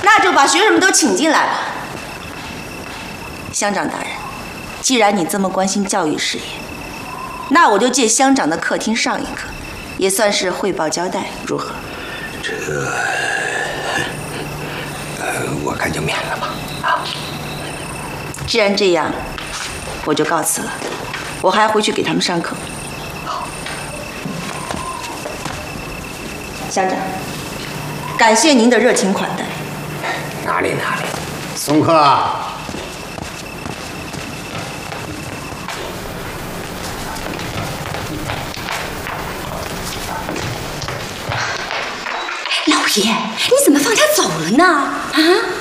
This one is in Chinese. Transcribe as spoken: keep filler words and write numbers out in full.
那就把学生们都请进来吧。乡长大人，既然你这么关心教育事业，那我就借乡长的客厅上一课，也算是汇报交代，如何？ 这个，呃，我看就免了吧。啊， 既然这样，我就告辞了。我还要回去给他们上课。 好， 乡长，感谢您的热情款待。 哪里哪里，松鹤。 老爷，你怎么放他走了呢？啊？